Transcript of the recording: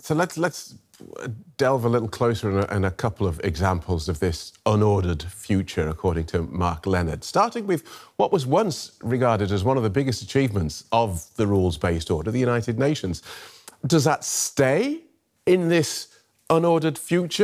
So let's delve a little closer in a couple of examples of this unordered future, according to Mark Leonard. Starting with what was once regarded as one of the biggest achievements of the rules-based order, the United Nations. Does that stay in this unordered future?